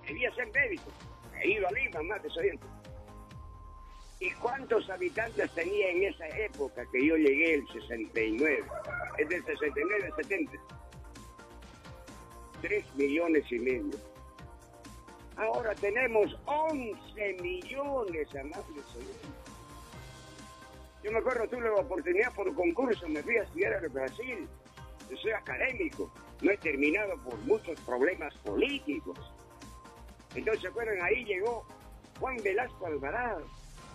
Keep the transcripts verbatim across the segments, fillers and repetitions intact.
Quería ser médico. He ido a Lima, más de oyentes. ¿Y cuántos habitantes tenía en esa época que yo llegué el sesenta y nueve? Es del sesenta y nueve al setenta. Tres millones y medio. Ahora tenemos once millones, amables oyentes. Yo me acuerdo, tuve la oportunidad por concurso, me fui a estudiar al Brasil. Yo soy académico, no he terminado por muchos problemas políticos. Entonces, ¿se acuerdan? Ahí llegó Juan Velasco Alvarado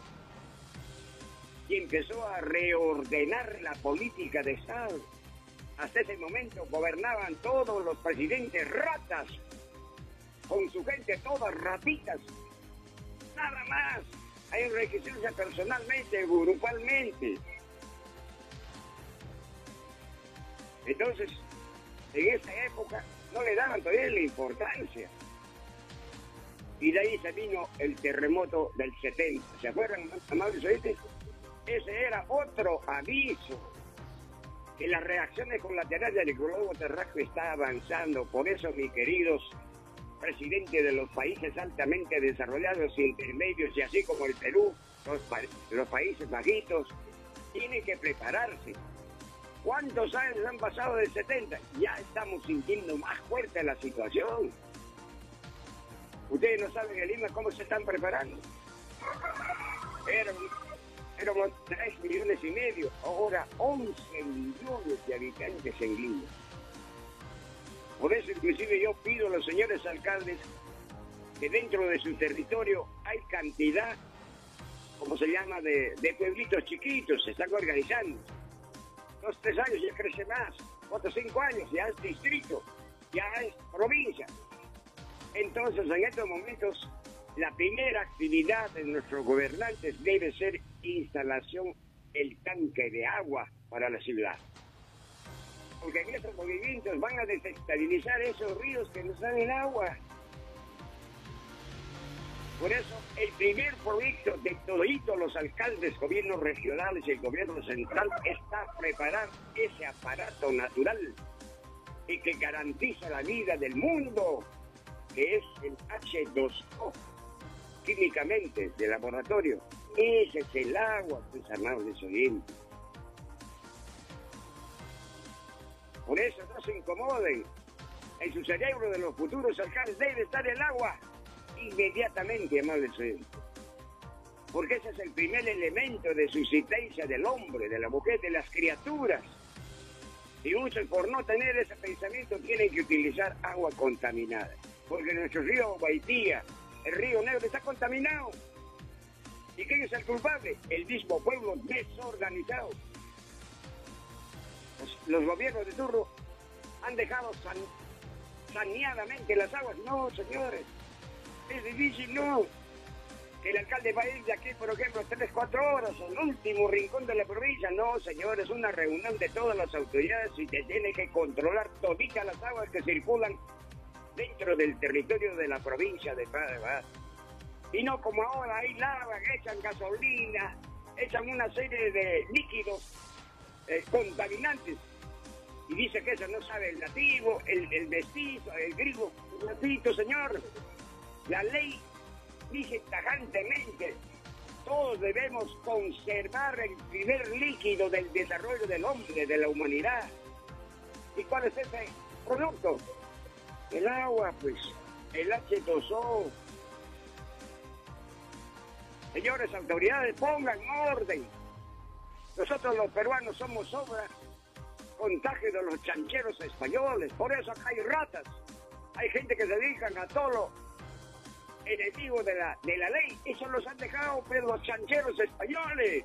y empezó a reordenar la política de Estado. Hasta ese momento gobernaban todos los presidentes ratas, con su gente todas ratitas, nada más. Hay enriquecerse personalmente, grupalmente. Entonces, en esa época no le daban todavía la importancia. Y de ahí se vino el terremoto del setenta. ¿Se acuerdan, amables oyentes? Ese era otro aviso que las reacciones colaterales del globo terráqueo está avanzando. Por eso, mis queridos presidentes de los países altamente desarrollados e intermedios, y así como el Perú, los, pa los países bajitos, tienen que prepararse. ¿Cuántos años han pasado del setenta? Ya estamos sintiendo más fuerte la situación. Ustedes no saben en Lima cómo se están preparando. Éramos, éramos tres millones y medio, ahora once millones de habitantes en Lima. Por eso inclusive yo pido a los señores alcaldes que dentro de su territorio hay cantidad, como se llama, de, de pueblitos chiquitos, se están organizando. Dos, tres años ya crece más, cuatro, cinco años ya es distrito, ya es provincia. Entonces, en estos momentos, la primera actividad de nuestros gobernantes debe ser instalación del tanque de agua para la ciudad. Porque en estos movimientos van a desestabilizar esos ríos que nos dan el agua. Por eso, el primer proyecto de toditos los alcaldes, gobiernos regionales y el gobierno central está preparar ese aparato natural y que garantiza la vida del mundo, que es el H dos O, químicamente, de laboratorio. Ese es el agua, pues, amables oyentes. Por eso no se incomoden. En su cerebro de los futuros alcaldes debe estar el agua inmediatamente, amables oyentes. Porque ese es el primer elemento de subsistencia del hombre, de la mujer, de las criaturas. Y muchos, por no tener ese pensamiento, tienen que utilizar agua contaminada. Porque nuestro río Guaitía, el río Negro, está contaminado. ¿Y quién es el culpable? El mismo pueblo desorganizado. Los, los gobiernos de turno han dejado san, saneadamente las aguas. No, señores, es difícil, no. Que el alcalde va a ir de aquí, por ejemplo, tres, cuatro horas al último rincón de la provincia. No, señores, una reunión de todas las autoridades y se tiene que controlar toditas las aguas que circulan dentro del territorio de la provincia de Paraguay. Y no como ahora, ahí lavan, echan gasolina, echan una serie de líquidos eh, contaminantes. Y dice que eso no sabe el nativo, el, el mestizo, el griego. Nativo, señor, la ley dice tajantemente, todos debemos conservar el primer líquido del desarrollo del hombre, de la humanidad. ¿Y cuál es ese producto? El agua, pues, el H dos O. Señores autoridades, pongan orden. Nosotros los peruanos somos obra, contagio de los chancheros españoles. Por eso acá hay ratas. Hay gente que se dedican a todo lo enemigo de la, de la ley. Eso los han dejado, pero los chancheros españoles.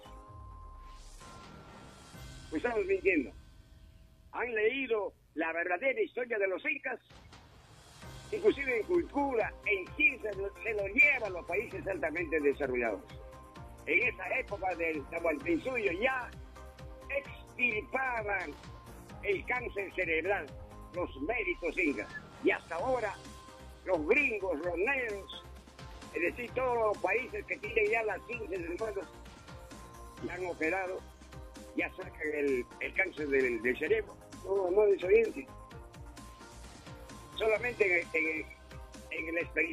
Pues estamos mintiendo. Han leído la verdadera historia de los incas. Inclusive en cultura, en ciencia, se lo llevan los países altamente desarrollados. En esa época del Tahuantinsuyo ya extirpaban el cáncer cerebral, los médicos incas. Y hasta ahora, los gringos, los negros, es decir, todos los países que tienen ya las ciencias del mundo, ya han operado, ya sacan el, el cáncer del, del cerebro. No, no desorienten. Solamente en, en, en el experimento